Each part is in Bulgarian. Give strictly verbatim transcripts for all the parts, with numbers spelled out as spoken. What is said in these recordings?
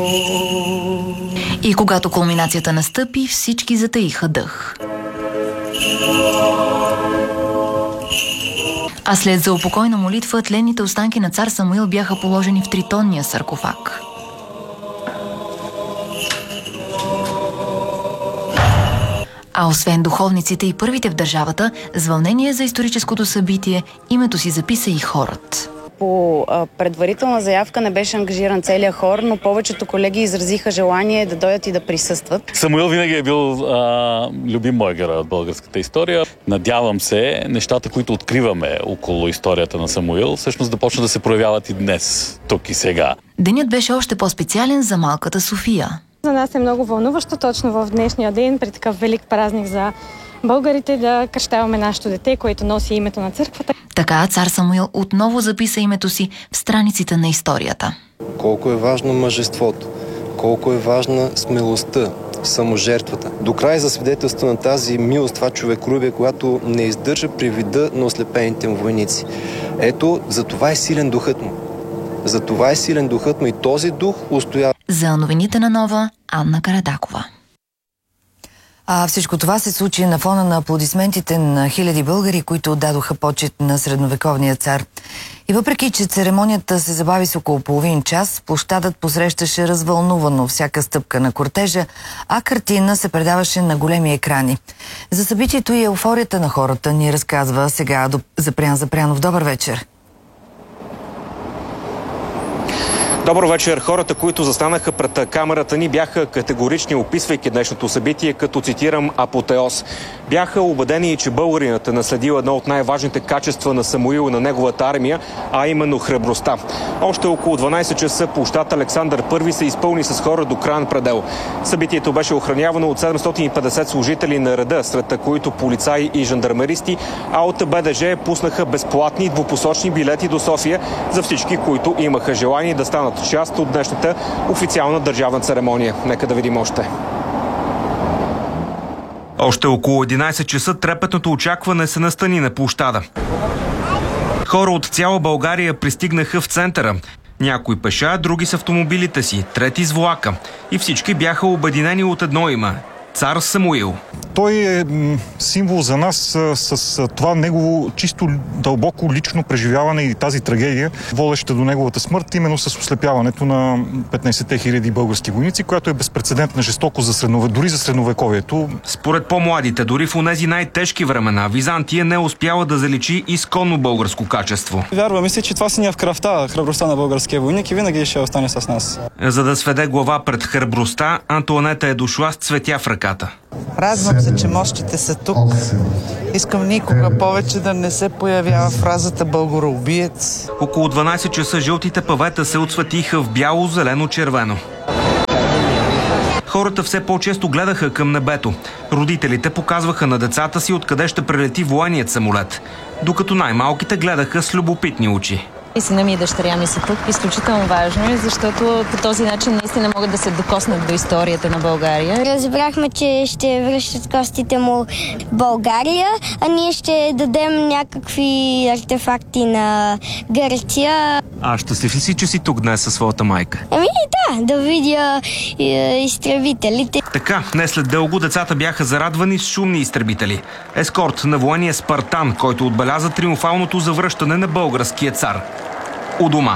И когато кулминацията настъпи, всички затаиха дъх. А след заупокойна молитва, тленните останки на цар Самуил бяха положени в тритонния саркофаг. А освен духовниците и първите в държавата, с вълнение за историческото събитие, името си записа и хорът. По предварителна заявка не беше ангажиран целият хор, но повечето колеги изразиха желание да дойдат и да присъстват. Самуил винаги е бил а, любим мой герой от българската история. Надявам се, нещата, които откриваме около историята на Самуил, всъщност да почнат да се проявяват и днес, тук и сега. Денят беше още по-специален за малката София. За нас е много вълнуващо точно в днешния ден, при такъв велик празник за българите, да кръщаваме нашето дете, което носи името на църквата. Така цар Самуил отново записа името си в страниците на историята. Колко е важно мъжеството, колко е важна смелостта, саможертвата. До край за свидетелство на тази милост, това човеколюбие, която не издържа при вида на ослепените му войници. Ето, за това е силен духът му. За това е силен духът му и този дух устоява. За новините на Нова, Анна Карадакова. А всичко това се случи на фона на аплодисментите на хиляди българи, които отдадоха почет на средновековния цар. И въпреки, че церемонията се забави с около половин час, площадът посрещаше развълнувано всяка стъпка на кортежа, а картина се предаваше на големи екрани. За събитието и еуфорията на хората ни разказва сега Запрян Запрянов. Добър вечер! Добър вечер. Хората, които застанаха пред камерата ни, бяха категорични, описвайки днешното събитие, като цитирам апотеоз. Бяха убедени, че българинът е наследил едно от най-важните качества на Самуил и на неговата армия, а именно храбростта. Още около дванайсет часа площад Александър Първи се изпълни с хора до краен предел. Събитието беше охранявано от седемстотин и петдесет служители на реда, сред които полицаи и жандармеристи, а от БДЖ пуснаха безплатни двупосочни билети до София за всички, които имаха желание да станат част от днешната официална държавна церемония. Нека да видим още. Още около единайсет часа трепетното очакване се настани на площада. Хора от цяла България пристигнаха в центъра. Някои пеша, други с автомобилите си, трети с влака. И всички бяха обединени от едно име – цар Самуил. Той е символ за нас с, с това негово чисто дълбоко лично преживяване и тази трагедия, водеща до неговата смърт, именно с ослепяването на петнайсетте хиляди български войници, която е безпрецедентна жестоко за среднове, дори за средновековието. Според по-младите, дори в онези най-тежки времена, Византия не успяла да заличи изконно българско качество. Вярваме си, че това си ни е в кръвта, храбростта на българския войник и винаги ще остане с нас. За да сведе глава пред храбростта, Антуанета е дошла с цветя в ръката. Радвам се, че мощите са тук. Искам никога повече да не се появява фразата българоубиец. Около дванайсет часа жълтите павета се отсветиха в бяло, зелено, червено. Хората все по-често гледаха към небето. Родителите показваха на децата си откъде ще прелети военният самолет, докато най-малките гледаха с любопитни очи. И сина ми и дъщеря ми са тук. Изключително важно е, защото по този начин наистина могат да се докоснат до историята на България. Разбрахме, че ще връщат костите му в България, а ние ще дадем някакви артефакти на Гърция. А щастлив ли си, че си тук днес със своята майка? Ами да, да видя е, изтребителите. Така, не след дълго децата бяха зарадвани с шумни изтребители. Ескорт на военния Спартан, който отбеляза триумфалното завръщане на българския цар у дома.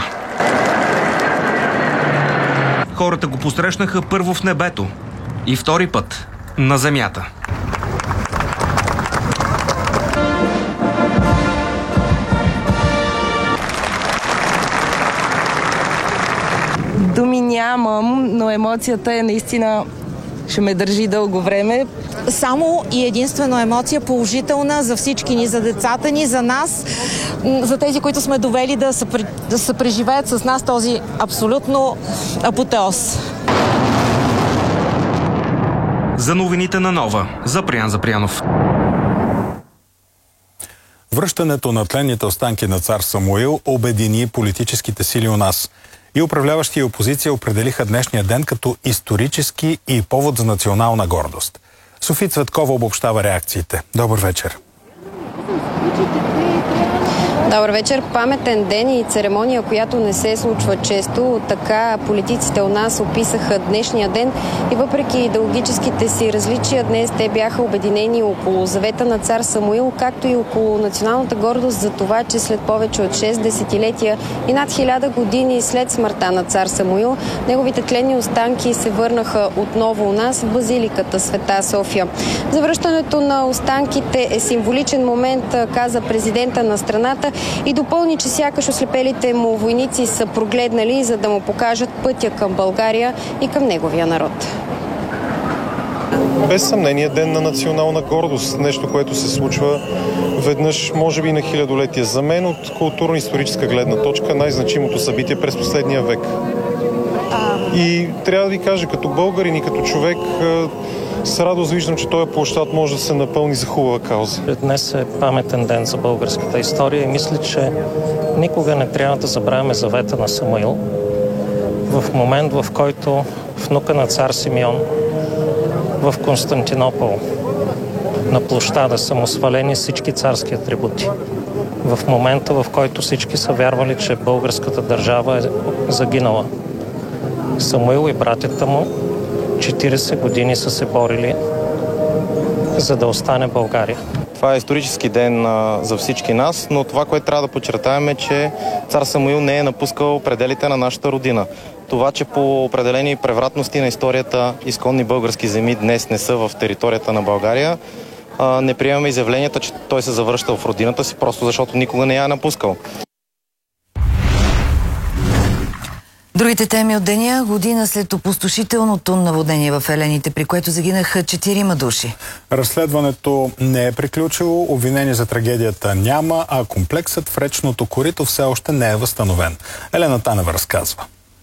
Хората го посрещнаха първо в небето и втори път на земята. Думи нямам, но емоцията е наистина, ще ме държи дълго време. Само и единствено емоция положителна за всички ни, за децата ни, за нас, за тези, които сме довели да се, да се преживеят с нас този абсолютно апотеоз. За новините на Нова, Запрян Запрянов. Връщането на тленните останки на цар Самуил обедини политическите сили у нас. И управляващи и опозиция определиха днешния ден като исторически и повод за национална гордост. Софи Цветкова обобщава реакциите. Добър вечер. Добър вечер. Паметен ден и церемония, която не се случва често. Така политиците у нас описаха днешния ден и въпреки идеологическите си различия, днес те бяха обединени около завета на цар Самуил, както и около националната гордост за това, че след повече от шест десетилетия и над хиляда години след смъртта на цар Самуил, неговите тленни останки се върнаха отново у нас в базиликата Света София. Завръщането на останките е символичен момент, каза президента на страната, и допълни, че сякаш ослепелите му войници са прогледнали, за да му покажат пътя към България и към неговия народ. Без съмнение ден на национална гордост. Нещо, което се случва веднъж, може би на хилядолетие. За мен от културно-историческа гледна точка най-значимото събитие през последния век. И трябва да ви кажа, като българин и като човек, с радост виждам, че този площад може да се напълни за хубава кауза. Днес е паметен ден за българската история и мисля, че никога не трябва да забравяме завета на Самуил. В момент, в който внука на цар Симеон в Константинопол на площада са му свалени всички царски атрибути. В момента, в който всички са вярвали, че българската държава е загинала. Самуил и братята му четирийсет години са се борили, за да остане България. Това е исторически ден а, за всички нас, но това, което трябва да подчертаем е, че цар Самуил не е напускал пределите на нашата родина. Това, че по определени превратности на историята изконни български земи днес не са в територията на България, а, не приемаме изявленията, че той се завръщал в родината си, просто защото никога не я е напускал. Другите теми от деня: година след опустошителното наводнение в Елените, при което загинаха четирима души. Разследването не е приключило, обвинение за трагедията няма, а комплексът в речното корито все още не е възстановен. Елена Танева разказва.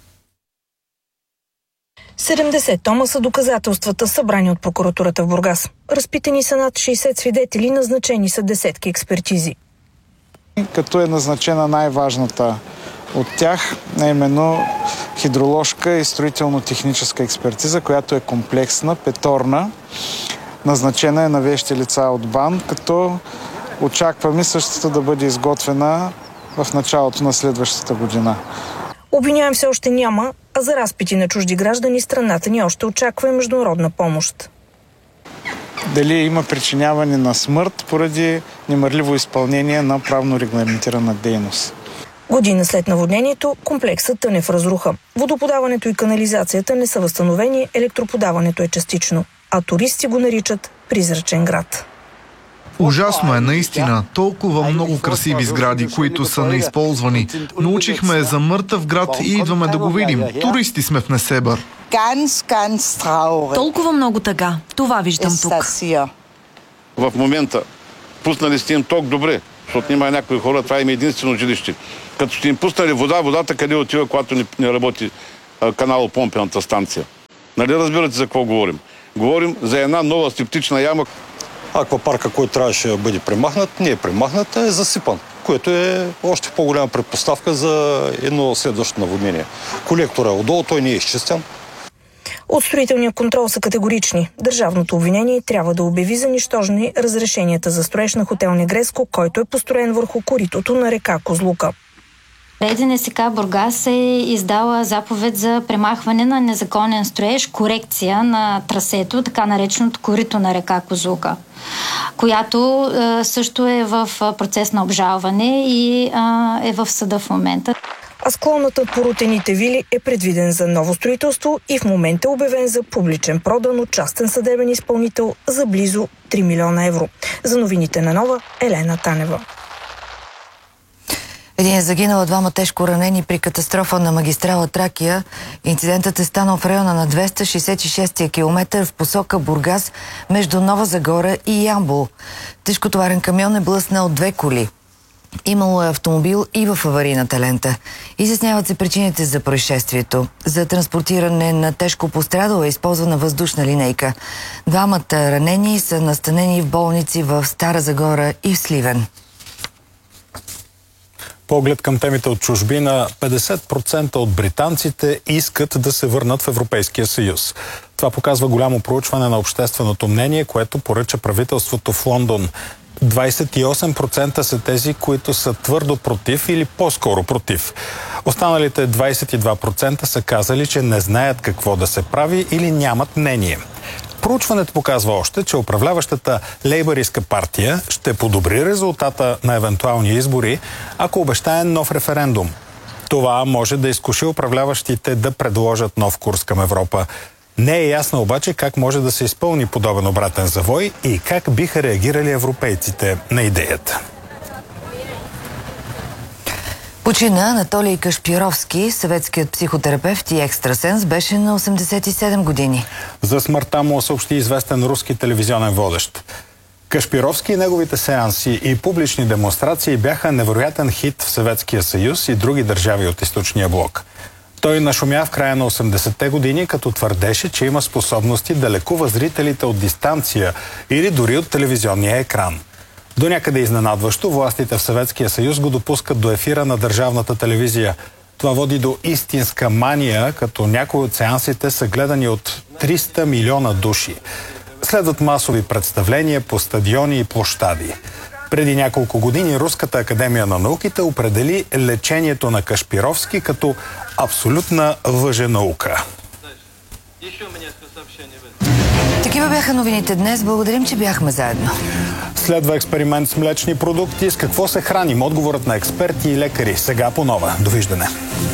седемдесет тома са доказателствата, събрани от прокуратурата в Бургас. Разпитани са над шейсет свидетели, назначени са десетки експертизи. Като е назначена най-важната от тях, е именно хидроложка и строително-техническа експертиза, която е комплексна, петорна. Назначена е на вещи лица от БАН, като очакваме същата да бъде изготвена в началото на следващата година. Обвиняем все още няма, а за разпити на чужди граждани страната ни още очаква и международна помощ. Дали има причиняване на смърт поради немърливо изпълнение на правно регламентирана дейност. Година след наводнението комплексът тъне в разруха. Водоподаването и канализацията не са възстановени, електроподаването е частично, а туристи го наричат призрачен град. Ужасно е, наистина. Толкова много красиви сгради, които са неизползвани. Научихме за мъртъв град и идваме да го видим. Туристи сме в Несебър. Толкова много тъга. Това виждам тук. В момента пуснали сте им ток добре, защото има някои хора, това им е единствено жилище. Като сте им пуснали вода, водата къде отива, когато не, не работи каналопомпената станция. Нали разбирате за какво говорим? Говорим за една нова септична яма. Аквапарка, който трябваше да бъде премахнат, не е премахнат, е засипан, което е още по-голяма предпоставка за едно следващо наводнение. Колектора е отдолу, той не е изчистен. От строителния контрол са категорични. Държавното обвинение трябва да обяви за нищожни разрешенията за строеж на хотел Негреско, който е построен върху коритото на река Козлука. РДНСК Бургас е издала заповед за премахване на незаконен строеж, корекция на трасето, така нареченото корито на река Козлука, която е, също е в процес на обжалване и е, е в съда в момента. А склонът над порутените вили е предвиден за ново строителство и в момента е обявен за публичен продан от частен съдебен изпълнител за близо три милиона евро. За новините на Нова, Елена Танева. Един е загинал, двама тежко ранени при катастрофа на магистрала Тракия. Инцидентът е станал в района на двеста шейсет и шести километър в посока Бургас между Нова Загора и Ямбол. Тежкотоварен камион е блъснал две коли. Имало е автомобил и в аварийната лента. Изясняват се причините за происшествието. За транспортиране на тежко пострадал е използвана въздушна линейка. Двамата ранени са настанени в болници в Стара Загора и в Сливен. Поглед към темите от чужбина, петдесет процента от британците искат да се върнат в Европейския съюз. Това показва голямо проучване на общественото мнение, което поръча правителството в Лондон. двадесет и осем процента са тези, които са твърдо против или по-скоро против. Останалите двадесет и два процента са казали, че не знаят какво да се прави или нямат мнение. Проучването показва още, че управляващата лейбъристка партия ще подобри резултата на евентуални избори, ако обещае нов референдум. Това може да изкуши управляващите да предложат нов курс към Европа. Не е ясно обаче как може да се изпълни подобен обратен завой и как биха реагирали европейците на идеята. Почина Анатолий Кашпировски, съветският психотерапевт и екстрасенс, беше на осемдесет и седем години. За смъртта му съобщи известен руски телевизионен водещ. Кашпировски и неговите сеанси и публични демонстрации бяха невероятен хит в Съветския съюз и други държави от източния блок. Той нашумя в края на осемдесетте години, като твърдеше, че има способности да лекува зрителите от дистанция или дори от телевизионния екран. До някъде изненадващо, властите в Съветския съюз го допускат до ефира на държавната телевизия. Това води до истинска мания, като някои от сеансите са гледани от триста милиона души. Следват масови представления по стадиони и площади. Преди няколко години Руската академия на науките определи лечението на Кашпировски като абсолютна лъженаука. Такива бяха новините днес. Благодарим, че бяхме заедно. Следва експеримент с млечни продукти. С какво се храним? Отговорът на експерти и лекари. Сега по нова. Довиждане.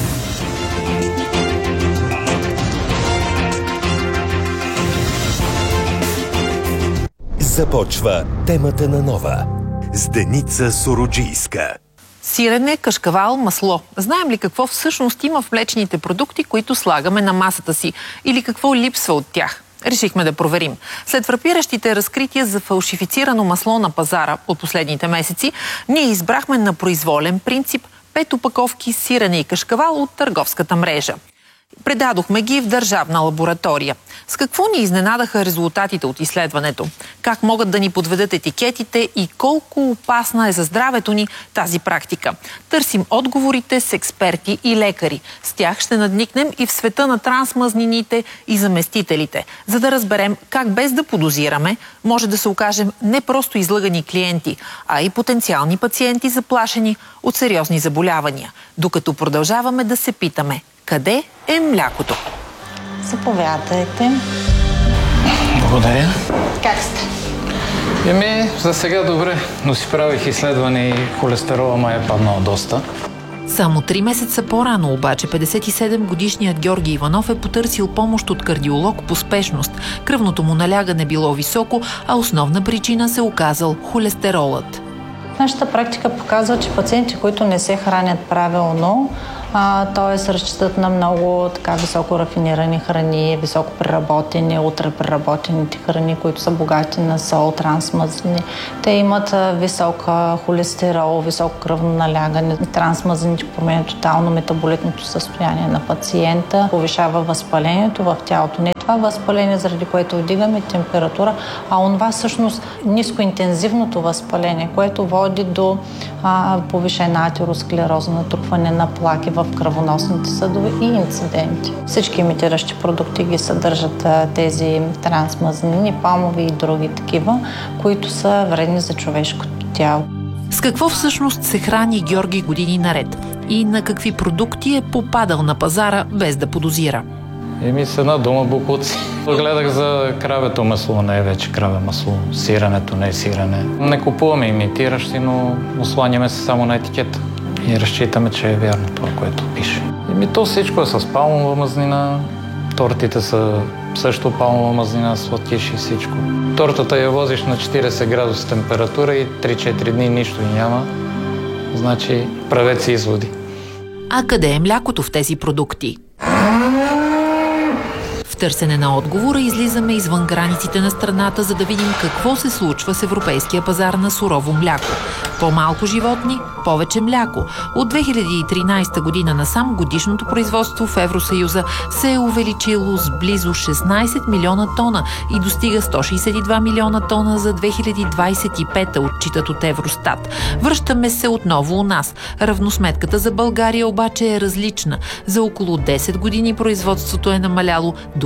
Започва темата на нова с Деница Сороджийска. Сирене, кашкавал, масло. Знаем ли какво всъщност има в млечните продукти, които слагаме на масата си? Или какво липсва от тях? Решихме да проверим. След фрапиращите разкрития за фалшифицирано масло на пазара от последните месеци, ние избрахме на произволен принцип пет опаковки сирене и кашкавал от търговската мрежа. Предадохме ги в държавна лаборатория. С какво ни изненадаха резултатите от изследването? Как могат да ни подведат етикетите и колко опасна е за здравето ни тази практика? Търсим отговорите с експерти и лекари. С тях ще надникнем и в света на трансмазнините и заместителите, за да разберем как без да подозираме може да се окажем не просто излъгани клиенти, а и потенциални пациенти, заплашени от сериозни заболявания. Докато продължаваме да се питаме: къде е млякото? Заповядайте. Благодаря. Как сте? Еми, за сега добре, но си правих изследване и холестерола май е паднал доста. Само три месеца по-рано обаче петдесет и седем годишният Георги Иванов е потърсил помощ от кардиолог по спешност. Кръвното му налягане било високо, а основна причина се оказал холестеролът. Нашата практика показва, че пациенти, които не се хранят правилно, т.е. разчитат на много така високо рафинирани храни, високо преработени, ултрапреработените храни, които са богати на сол, трансмазни. Те имат висок холестерол, високо кръвно налягане. Трансмазните променят тотално метаболитното състояние на пациента, повишава възпалението в тялото. Не това възпаление, заради което вдигаме температура, а онова всъщност нискоинтензивното възпаление, което води до а, повишена атеросклероза, натрупване на плаки в кръвоносните съдове и инциденти. Всички имитиращи продукти ги съдържат а, тези трансмазнини, палмови и други такива, които са вредни за човешкото тяло. С какво всъщност се храни Георги години наред? И на какви продукти е попадал на пазара без да подозира? Еми с една дума буклуци. Гледах за кравето масло, не е вече краве масло. Сиренето не е сирене. Не купуваме имитиращи, но осланяме се само на етикета. И разчитаме, че е вярно това, което пише. Еми то всичко е с палмова мазнина. Тортите са също палмова мазнина, сладкиш и всичко. Тортата я возиш на четиридесет градуса температура и три-четири дни нищо и няма. Значи правете си изводи. А къде е млякото в тези продукти? В търсене на отговора излизаме извън границите на страната, за да видим какво се случва с европейския пазар на сурово мляко. По-малко животни, повече мляко. От две хиляди и тринадесета година насам годишното производство в Евросъюза се е увеличило с близо шестнадесет милиона тона и достига сто шестдесет и два милиона тона за две хиляди двадесет и пета, отчитат от Евростат. Връщаме се отново у нас. Равносметката за България обаче е различна. За около десет години производството е намаляло до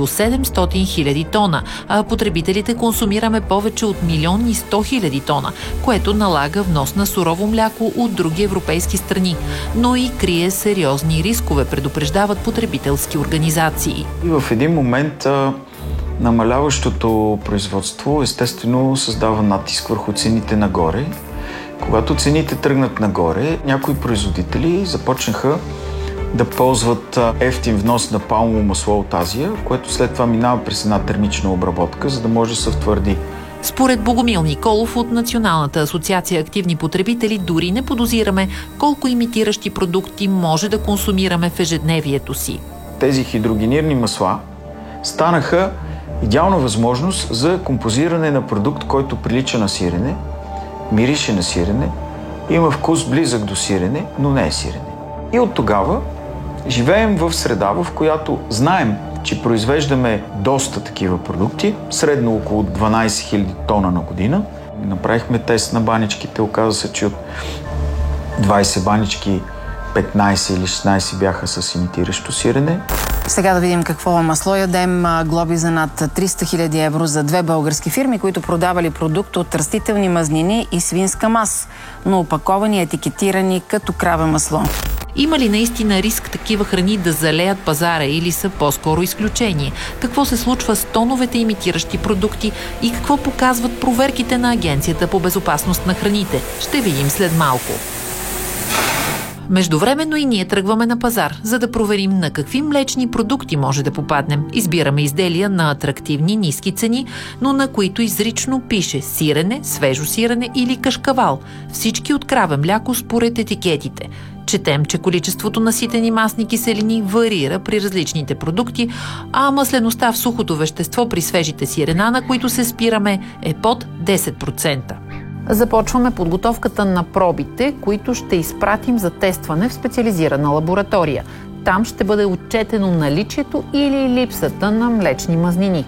до седемстотин хиляди тона, а потребителите консумираме повече от милион и сто хиляди тона, което налага внос на сурово мляко от други европейски страни, но и крие сериозни рискове, предупреждават потребителски организации. И в един момент а, намаляващото производство естествено създава натиск върху цените нагоре. Когато цените тръгнат нагоре, някои производители започнаха да ползват евтин внос на палмово масло от Азия, което след това минава през една термична обработка, за да може да се втвърди. Според Богомил Николов от Националната асоциация активни потребители, дори не подозираме колко имитиращи продукти може да консумираме в ежедневието си. Тези хидрогенирани масла станаха идеална възможност за композиране на продукт, който прилича на сирене, мирише на сирене, има вкус близък до сирене, но не е сирене. И от тогава живеем в среда, в която знаем, че произвеждаме доста такива продукти, средно около дванадесет хиляди тона на година. Направихме тест на баничките, оказа се, че от двадесет банички петнадесет или шестнадесет бяха с имитиращо сирене. Сега да видим какво масло ядем. Глоби за над триста хиляди евро за две български фирми, които продавали продукт от растителни мазнини и свинска мас, но опаковани и етикетирани като краве масло. Има ли наистина риск такива храни да залеят пазара или са по-скоро изключение? Какво се случва с тоновете имитиращи продукти и какво показват проверките на Агенцията по безопасност на храните? Ще видим след малко. Междувременно и ние тръгваме на пазар, за да проверим на какви млечни продукти може да попаднем. Избираме изделия на атрактивни ниски цени, но на които изрично пише сирене, свежо сирене или кашкавал. Всички от краве мляко според етикетите. Четем, че количеството наситени масни киселини варира при различните продукти, а маслеността в сухото вещество при свежите сирена, на които се спираме, е под десет процента. Започваме подготовката на пробите, които ще изпратим за тестване в специализирана лаборатория. Там ще бъде отчетено наличието или липсата на млечни мазнини.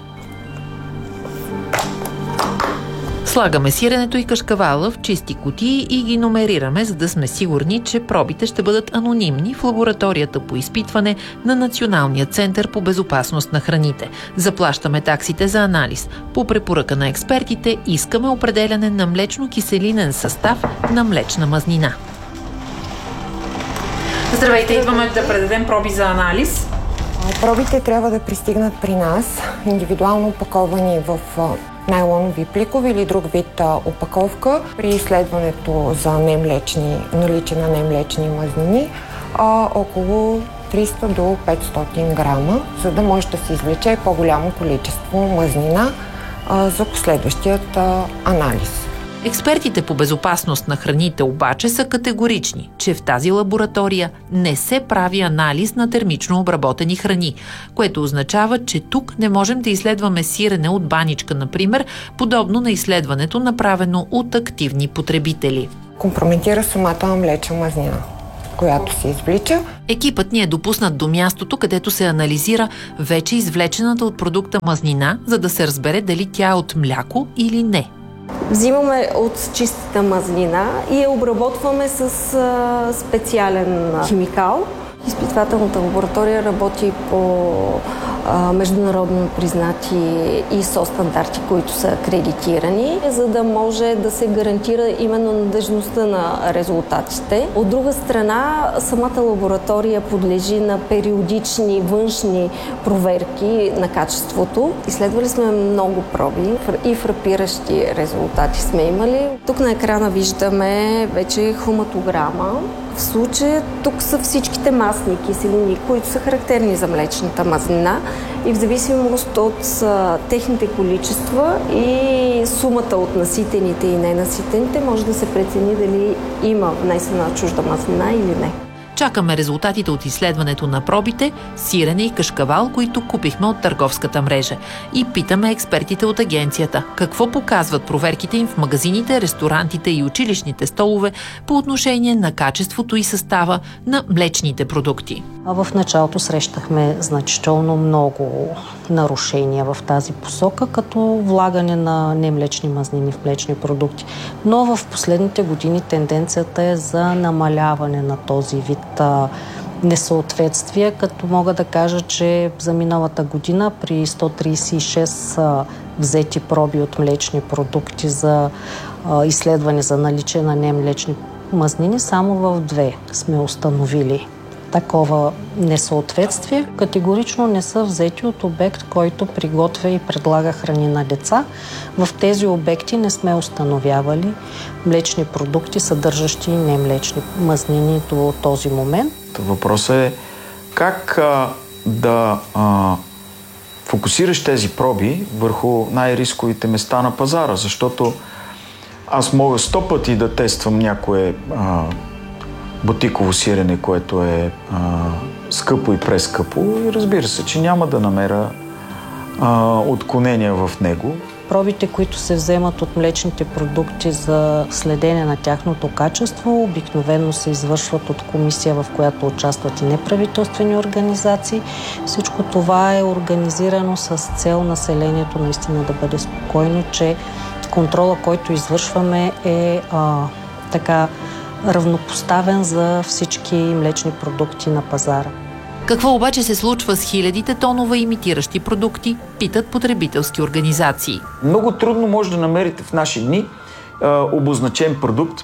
Слагаме сиренето и кашкавала в чисти кутии и ги номерираме, за да сме сигурни, че пробите ще бъдат анонимни в лабораторията по изпитване на Националния център по безопасност на храните. Заплащаме таксите за анализ. По препоръка на експертите искаме определяне на млечно-киселинен състав на млечна мазнина. Здравейте, идваме да предадем проби за анализ. Пробите трябва да пристигнат при нас, индивидуално опаковани в найлонови пликове или друг вид а, опаковка. При изследването за немлечни, наличие на немлечни мазнини а, около триста до петстотин грама, за да може да се извлече по-голямо количество мазнина а, за последващият а, анализ. Експертите по безопасност на храните обаче са категорични, че в тази лаборатория не се прави анализ на термично обработени храни, което означава, че тук не можем да изследваме сирене от баничка, например, подобно на изследването, направено от активни потребители. Компрометира самата млечна мазнина, която се извлича. Екипът ни е допуснат до мястото, където се анализира вече извлечената от продукта мазнина, за да се разбере дали тя е от мляко или не. Взимаме от чистата мазнина и я обработваме с а, специален химикал. Изпитвателната лаборатория работи по а, международно признати ай ес о стандарти, които са акредитирани, за да може да се гарантира именно надежността на резултатите. От друга страна, самата лаборатория подлежи на периодични външни проверки на качеството. Изследвали сме много проби и фрапиращи резултати сме имали. Тук на екрана виждаме вече хроматограма. В случая тук са всичките масни киселини, които са характерни за млечната мазнина и в зависимост от а, техните количества и сумата от наситените и ненаситените може да се прецени дали има внесена чужда мазнина или не. Чакаме резултатите от изследването на пробите, сирене и кашкавал, които купихме от търговската мрежа. И питаме експертите от агенцията какво показват проверките им в магазините, ресторантите и училищните столове по отношение на качеството и състава на млечните продукти. В началото срещахме значително много нарушения в тази посока, като влагане на немлечни мазнини в млечни продукти. Но в последните години тенденцията е за намаляване на този вид а, несъответствия, като мога да кажа, че за миналата година при сто тридесет и шест взети проби от млечни продукти за а, изследване за наличие на немлечни мазнини, само в две сме установили такова несъответствие. Категорично не са взети от обект, който приготвя и предлага храни на деца. В тези обекти не сме установявали млечни продукти, съдържащи немлечни мазнини до този момент. Въпросът е как а, да а, фокусираш тези проби върху най-рисковите места на пазара, защото аз мога сто пъти да тествам някое а, бутиково сирене, което е а, скъпо и прескъпо, и разбира се, че няма да намеря а, отклонения в него. Пробите, които се вземат от млечните продукти за следене на тяхното качество, обикновено се извършват от комисия, в която участват и неправителствени организации. Всичко това е организирано с цел населението наистина да бъде спокойно, че контрола, който извършваме, е а, така равнопоставен за всички млечни продукти на пазара. Какво обаче се случва с хилядите тонове имитиращи продукти, питат потребителски организации. Много трудно може да намерите в наши дни а, обозначен продукт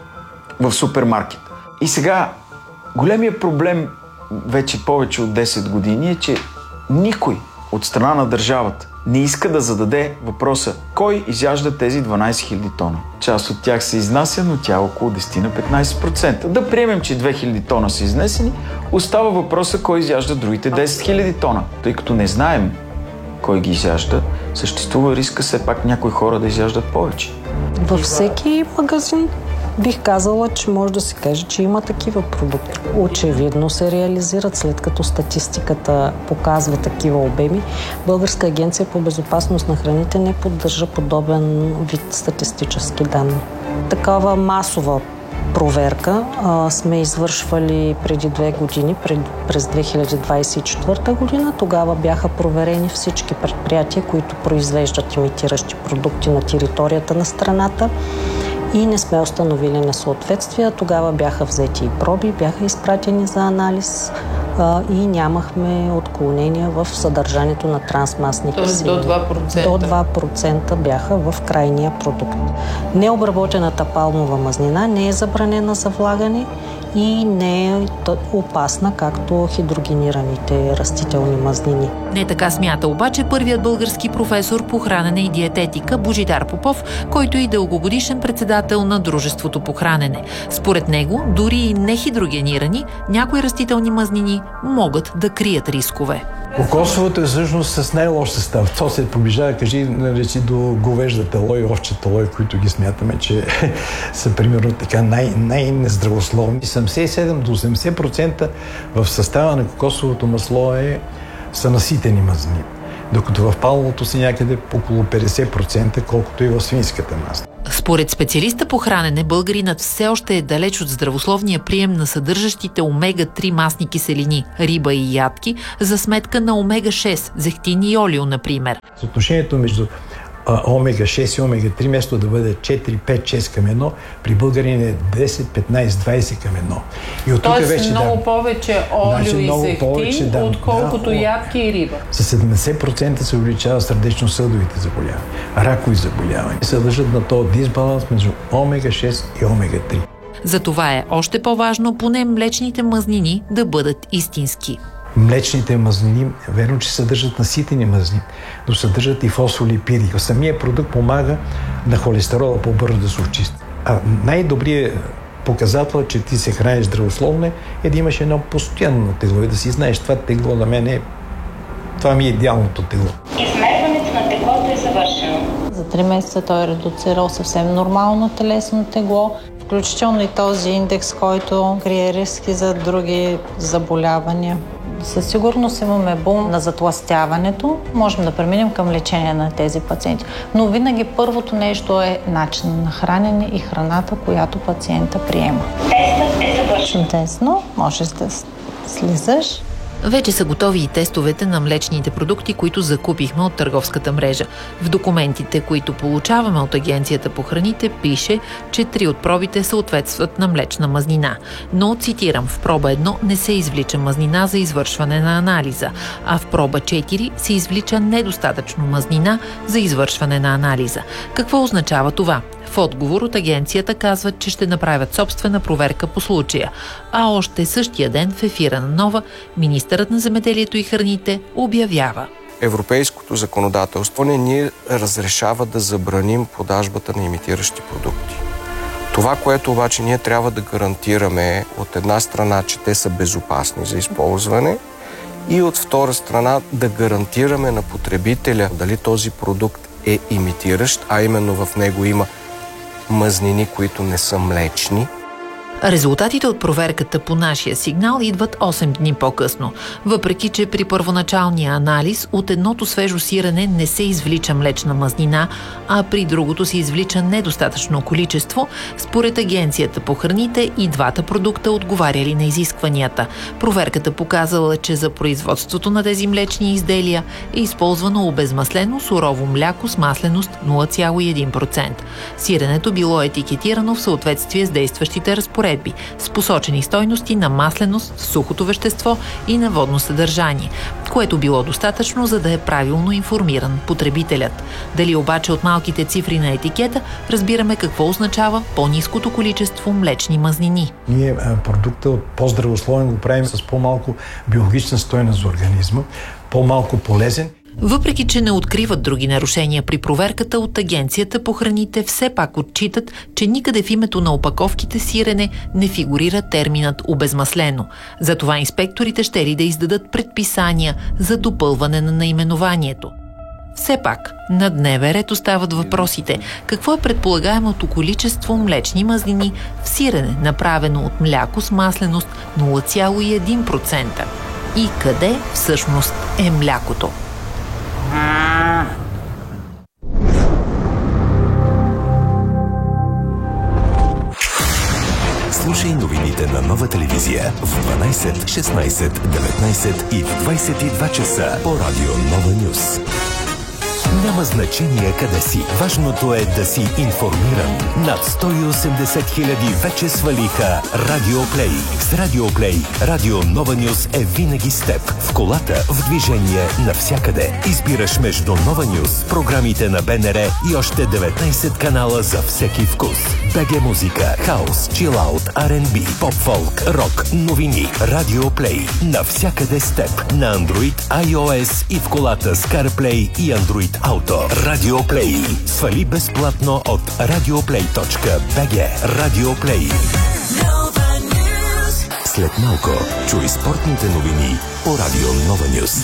в супермаркет. И сега големия проблем вече повече от десет години е, че никой от страна на държавата не иска да зададе въпроса кой изяжда тези дванадесет хиляди тона. Част от тях се изнася, но тя е около десет до петнадесет процента. Да приемем, че две хиляди тона са изнесени, остава въпроса кой изяжда другите десет хиляди тона. Тъй като не знаем кой ги изяжда, съществува риска все пак някои хора да изяждат повече. Във всеки магазин бих казала, че може да се каже, че има такива продукти. Очевидно се реализират, след като статистиката показва такива обеми. Българска агенция по безопасност на храните не поддържа подобен вид статистически данни. Такава масова проверка а, сме извършвали преди две години, пред, през две хиляди двадесет и четвърта година. Тогава бяха проверени всички предприятия, които произвеждат имитиращи продукти на територията на страната и не сме установили несъответствия. Тогава бяха взети и проби, бяха изпратени за анализ а, и нямахме отклонения в съдържанието на трансмастни киселини. Тоест до два процента? До два процента бяха в крайния продукт. Необработената палмова мазнина не е забранена за влагане и не е опасна, както хидрогенираните растителни мазнини. Не така смята обаче първият български професор по хранене и диететика Божидар Попов, който е и дългогодишен председател на Дружеството по хранене. Според него, дори и нехидрогенирани, някои растителни мазнини могат да крият рискове. Кокосовото е всъщност с най-лош състав. То се приближава, кажи, наречи до говеждата лой, овчета лой, които ги смятаме, че са примерно така най- най-нездравословни. седемдесет и седем до осемдесет процента в състава на кокосовото масло е, са наситени мазнини, докато в палмовото си някъде около петдесет процента, колкото и в свинската маса. Според специалиста по хранене, българинът все още е далеч от здравословния прием на съдържащите омега три масни киселини, риба и ядки, за сметка на омега шест, зехтин и олио, например. Съотношението между омега шест и омега три, вместо да бъде четири, пет, шест към едно, при българин е десет, петнадесет, двадесет към едно. И от Тоест вече, много да, повече олио значи, и зехтин, повече, да, отколкото да, ядки и риба. С седемдесет процента се увеличава сърдечно-съдовите заболявания, ракови заболявания. Се дължат на този дисбаланс между омега шест и омега три. Затова е още по-важно поне млечните мазнини да бъдат истински. Млечните мазнини, верно, че съдържат наситени мазнини, но съдържат и фосфолипиди. Самия продукт помага на холестерола по-бързо да се очисти. А най-добрият показател, че ти се храниш здравословно, е да имаш едно постоянно тегло и да си знаеш, това тегло на мен е, това ми е идеалното тегло. Измерването на теглото е завършено. За три месеца той е редуцирал съвсем нормално телесно тегло, включително и този индекс, който крие риски за други заболявания. Със сигурност имаме бум на затлъстяването. Можем да преминем към лечение на тези пациенти. Но винаги първото нещо е начин на хранене и храната, която пациента приема. Тестът е завършен. Чудесно. Можеш да слизаш. Вече са готови и тестовете на млечните продукти, които закупихме от търговската мрежа. В документите, които получаваме от Агенцията по храните, пише, че три от пробите съответстват на млечна мазнина. Но, цитирам, в проба едно не се извлича мазнина за извършване на анализа, а в проба четири се извлича недостатъчно мазнина за извършване на анализа. Какво означава това? В отговор от агенцията казват, че ще направят собствена проверка по случая. А още същия ден в ефира на Нова, министърът на земеделието и храните обявява: Европейското законодателство не ни разрешава да забраним продажбата на имитиращи продукти. Това, което обаче ние трябва да гарантираме, от една страна, че те са безопасни за използване, и от втора страна да гарантираме на потребителя дали този продукт е имитиращ, а именно в него има мазнини, които не са млечни. Резултатите от проверката по нашия сигнал идват осем дни по-късно. Въпреки че при първоначалния анализ от едното свежо сирене не се извлича млечна мазнина, а при другото се извлича недостатъчно количество, според Агенцията по храните и двата продукта отговаряли на изискванията. Проверката показала, че за производството на тези млечни изделия е използвано обезмаслено сурово мляко с масленост нула цяло и едно процента. Сиренето било етикетирано в съответствие с действащите разпоредби, с посочени стойности на масленост, сухото вещество и на водно съдържание, което било достатъчно, за да е правилно информиран потребителят. Дали обаче от малките цифри на етикета разбираме какво означава по-ниското количество млечни мазнини. Ние продукта по-здравословен го правим с по-малко биологична стойност за организма, по-малко полезен. Въпреки че не откриват други нарушения при проверката, от Агенцията по храните все пак отчитат, че никъде в името на опаковките сирене не фигурира терминът обезмаслено. Затова инспекторите ще ли да издадат предписания за допълване на наименованието. Все пак, на дневен ред остават въпросите: какво е предполагаемото количество млечни мазнини в сирене, направено от мляко с масленост нула цяло и едно процента? И къде всъщност е млякото? Слушай новините на Нова телевизия в дванайсет, шестнайсет, деветнайсет и в двайсет и два часа по радио Нова Нюс. Няма значение къде си. Важното е да си информиран. Над сто и осемдесет хиляди вече свалиха Радиоплей. С Радиоплей Радио Нова Нюс е винаги с теб. В колата, в движение, навсякъде. Избираш между Нова Нюс, програмите на БНР и още деветнайсет канала за всеки вкус. БГ музика, хаус, чилаут, Ар енд Би, поп-фолк, рок, новини. Радиоплей. Навсякъде с теб. На Android, iOS и в колата с CarPlay и Android Auto. Радиоплей. Свали безплатно от радиоплей точка би джи. Радиоплей. След малко чуй спортните новини по Радио Нова Нюс.